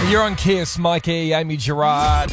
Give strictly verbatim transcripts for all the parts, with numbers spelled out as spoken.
You're on Kiss, Mikey, Amy Gerard.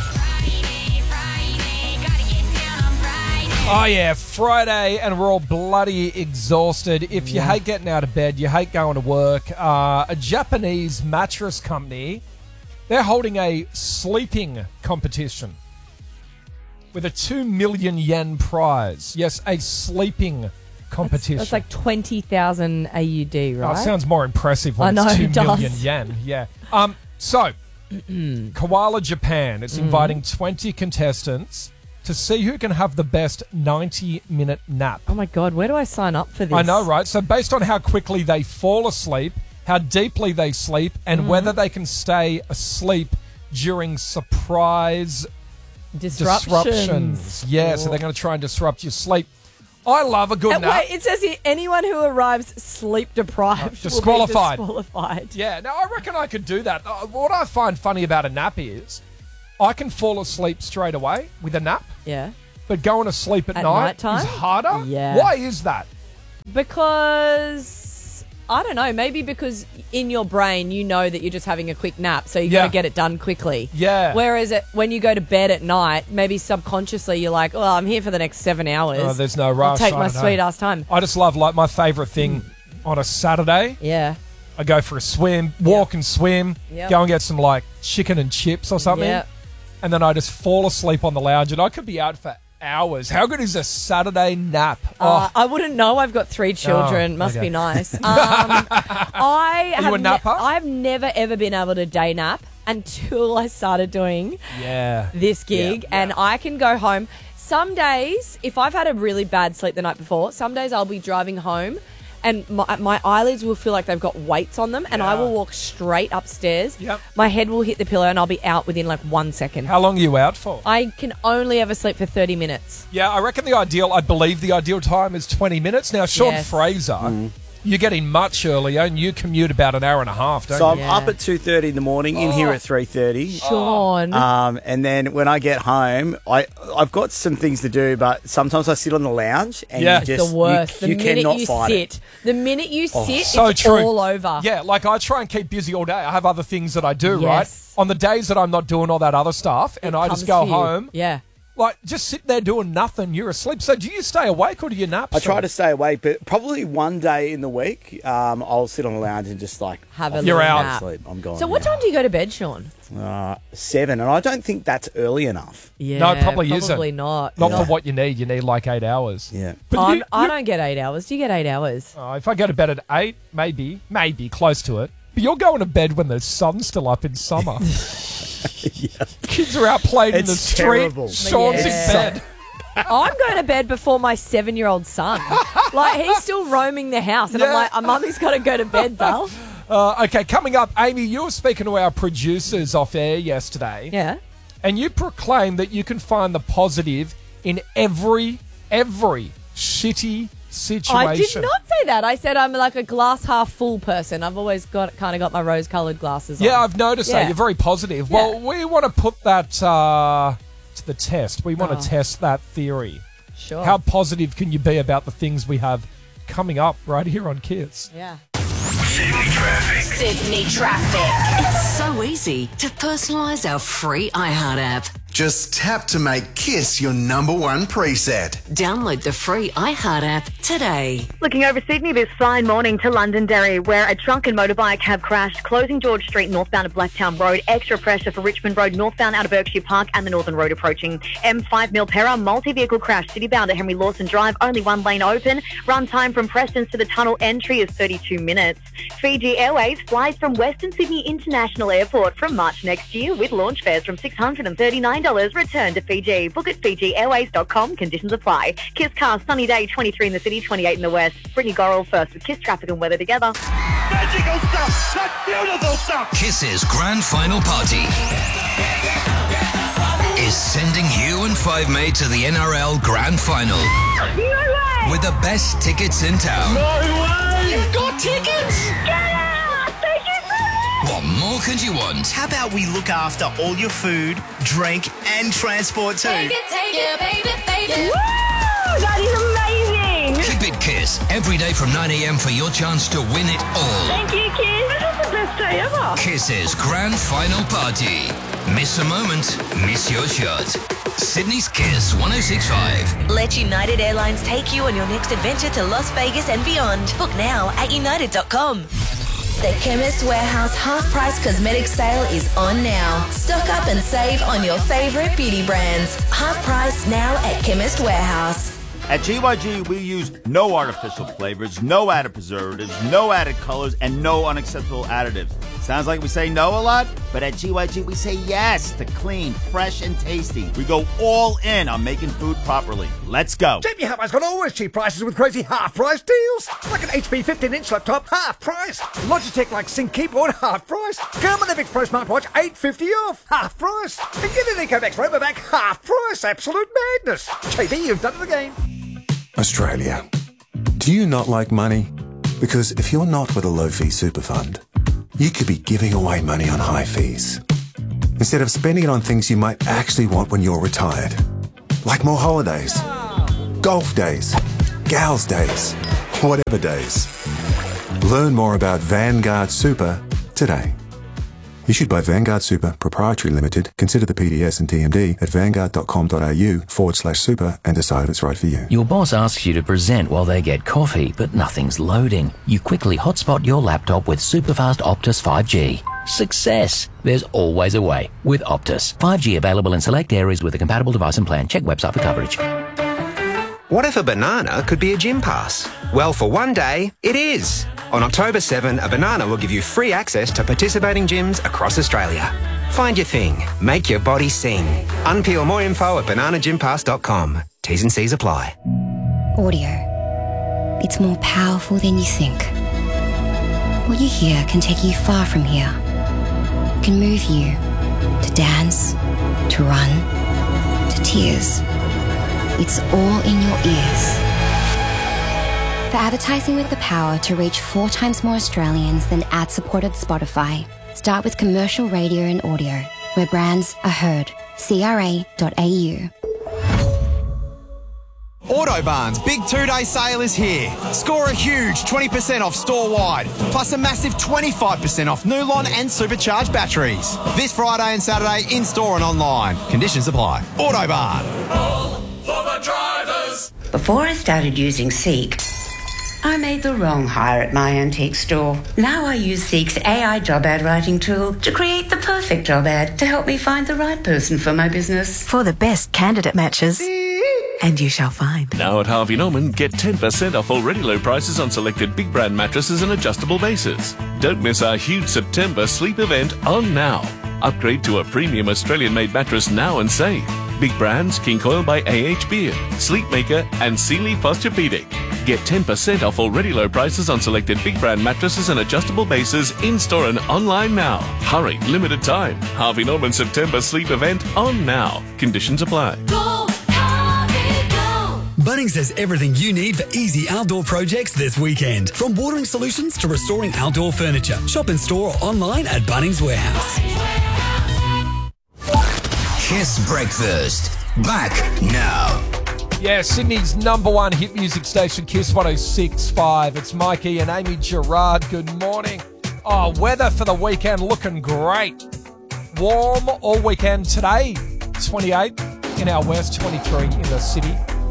Oh, yeah, Friday, and we're all bloody exhausted. If you Yeah. hate getting out of bed, you hate going to work, uh, a Japanese mattress company, they're holding a sleeping competition with a two million yen prize. Yes, a sleeping competition. That's like twenty thousand A U D, right? Oh, it sounds more impressive when I know, it's two it does. million yen. Yeah. Um. So, Koala Japan is inviting twenty contestants to see who can have the best ninety-minute nap. Oh, my God. Where do I sign up for this? I know, right? So based on how quickly they fall asleep, how deeply they sleep, and whether they can stay asleep during surprise Disruptions. disruptions. Yeah, so they're going to try and disrupt your sleep. I love a good Uh, nap. wait, it says here, anyone who arrives sleep deprived Disqualified. will be disqualified. Yeah, now I reckon I could do that. Uh, what I find funny about a nap is I can fall asleep straight away with a nap, Yeah. but going to sleep at, At night nighttime? is harder. Yeah. Why is that? Because, I don't know, maybe because in your brain you know that you're just having a quick nap, so you Yeah. got to get it done quickly. Yeah. Whereas it, when you go to bed at night, maybe subconsciously you're like, oh, I'm here for the next seven hours. Oh, there's no rush. I'll take I my don't know. sweet ass time. I just love, like, my favourite thing on a Saturday, Yeah. I go for a swim, walk and swim, Yep. go and get some, like, chicken and chips or something, Yep. and then I just fall asleep on the lounge, and I could be out for hours. How good is a Saturday nap? Uh, Oh, I wouldn't know. I've got three children. Oh, Must okay. be nice. Um, I Are you have a napper? I've never ever been able to day nap until I started doing yeah. this gig, Yeah. and I can go home. Some days, if I've had a really bad sleep the night before, some days I'll be driving home and my, my eyelids will feel like they've got weights on them, and I Yeah. will walk straight upstairs. Yep. My head will hit the pillow and I'll be out within like one second. How long are you out for? I can only ever sleep for thirty minutes. Yeah, I reckon the ideal, I believe the ideal time is twenty minutes. Now, Sean Yes. Fraser, you're getting much earlier, and you commute about an hour and a half, don't So you? I'm Yeah. up at two thirty in the morning, in here at three thirty. Sean. Um, and then when I get home, I, I've got some things to do, but sometimes I sit on the lounge and Yeah. you It's just, the worst. you, you the minute cannot you fight sit, it. the minute you sit, So it's true. all over. Yeah, like I try and keep busy all day. I have other things that I do, Yes. right? On the days that I'm not doing all that other stuff, and I just Comes go to you. home, Yeah. like just sit there doing nothing. You're asleep. So do you stay awake or do you nap? I try Sean? to stay awake, but probably one day in the week, um, I'll sit on the lounge and just like Have a I'll You're little out. nap. sleep. I'm gone. So what yeah. time do you go to bed, Sean? Uh, seven, and I don't think that's early enough. Yeah, No, it probably isn't. Probably not. Not No. for what you need. You need like eight hours. Yeah. But I'm, you- I you- don't get eight hours. Do you get eight hours? Oh, if I go to bed at eight, maybe, maybe close to it. But you're going to bed when the sun's still up in summer. Kids are out playing in the It's street. terrible. Sean's Yeah. in bed. I'm going to bed before my seven-year-old son. Like, he's still roaming the house. And I'm Yeah. like, oh, Mummy's got to go to bed, though. Uh, okay, coming up, Amy, you were speaking to our producers off air yesterday. Yeah. And you proclaim that you can find the positive in every, every shitty situation. I did not say that. I said I'm like a glass half full person. I've always got kind of got my rose-coloured glasses on. Yeah, I've noticed that. Yeah. You're very positive. Well, we want to put that uh, to the test. We want Oh. to test that theory. Sure. How positive can you be about the things we have coming up right here on Kiss? Yeah. Sydney traffic. Sydney traffic. It's so easy to personalise our free iHeart app. Just tap to make Kiss your number one preset. Download the free iHeart app today. Looking over Sydney this fine morning to Londonderry, where a drunken motorbike have crashed, closing George Street northbound of Blacktown Road. Extra pressure for Richmond Road northbound out of Berkshire Park and the Northern Road approaching. M five Milpera, multi-vehicle crash, citybound at Henry Lawson Drive, only one lane open. Run time from Preston's to the tunnel entry is thirty-two minutes. Fiji Airways flies from Western Sydney International Airport from March next year with launch fares from six hundred thirty-nine dollars. Return to Fiji. Book at fiji airways dot com. Conditions apply. Kiss Cars, sunny day, twenty-three in the city, twenty-eight in the west. Brittany Gorrell first with Kiss traffic and weather together. Magical stuff! That's beautiful stuff! Kiss's grand final party is sending Hugh and Five Mate to the N R L Grand Final. No way! With the best tickets in town. No way! You've got tickets! Get out! Thank you so much! What more could you want? How about we look after all your food, drink, and transport too? Take it, take it, baby, baby. Woo! That is amazing! Keep it Kiss every day from nine a.m. for your chance to win it all. Thank you, kids. This is the best best day ever. Kiss's grand final party. Miss a moment, miss your shot. Sydney's Kiss one oh six point five. Let United Airlines take you on your next adventure to Las Vegas and beyond. Book now at united dot com. The Chemist Warehouse half-price cosmetic sale is on now. Stock up and save on your favourite beauty brands. Half price now at Chemist Warehouse. At G Y G, we use no artificial flavors, no added preservatives, no added colors, and no unacceptable additives. Sounds like we say no a lot, but at G Y G, we say yes to clean, fresh, and tasty. We go all in on making food properly. Let's go. J B Hi-Fi's got always cheap prices with crazy half-price deals. Like an H P fifteen inch laptop, half price. Logitech like Sync keyboard, half price. Garmin Epic Pro smartwatch, eight fifty off, half price. And get an EcoMax Robovac, half price. Absolute madness. J B, you've done it again. Australia. Do you not like money? Because if you're not with a low-fee super fund, you could be giving away money on high fees instead of spending it on things you might actually want when you're retired, like more holidays, golf days, gals days, whatever days. Learn more about Vanguard Super today. Issued by Vanguard Super Proprietary Limited. Consider the P D S and T M D at vanguard.com.au forward slash super and decide if it's right for you. Your boss asks you to present while they get coffee, but nothing's loading. You quickly hotspot your laptop with superfast Optus five G. Success! There's always a way with Optus. five G available in select areas with a compatible device and plan. Check website for coverage. What if a banana could be a gym pass? Well, for one day, it is. On October seventh, a banana will give you free access to participating gyms across Australia. Find your thing. Make your body sing. Unpeel more info at banana gym pass dot com. T's and C's apply. Audio. It's more powerful than you think. What you hear can take you far from here. It can move you to dance, to run, to tears. It's all in your ears. For advertising with the power to reach four times more Australians than ad-supported Spotify, start with commercial radio and audio, where brands are heard. C R A dot A U. Autobarn's big two-day sale is here. Score a huge twenty percent off store-wide, plus a massive twenty-five percent off Nulon and supercharged batteries. This Friday and Saturday in-store and online. Conditions apply. Autobarn. All for the drivers. Before I started using Seek, I made the wrong hire at my antique store. Now I use Seek's A I job ad writing tool to create the perfect job ad to help me find the right person for my business. For the best candidate matches. And you shall find. Now at Harvey Norman, get ten percent off already low prices on selected big brand mattresses and adjustable bases. Don't miss our huge September sleep event on now. Upgrade to a premium Australian-made mattress now and save. Big brands, King Coil by A H Beard, Sleepmaker and Sealy Posturepedic. Get ten percent off already low prices on selected big brand mattresses and adjustable bases in-store and online now. Hurry, limited time. Harvey Norman September sleep event on now. Conditions apply. Go, Harvey, go. Bunnings has everything you need for easy outdoor projects this weekend. From watering solutions to restoring outdoor furniture. Shop in store or online at Bunnings Warehouse. Kiss Breakfast. Back now. Yeah, Sydney's number one hit music station, Kiss one oh six point five. It's Mikey and Amy Gerard. Good morning. Oh, weather for the weekend looking great. Warm all weekend today. twenty-eight in our west, twenty-three in the city.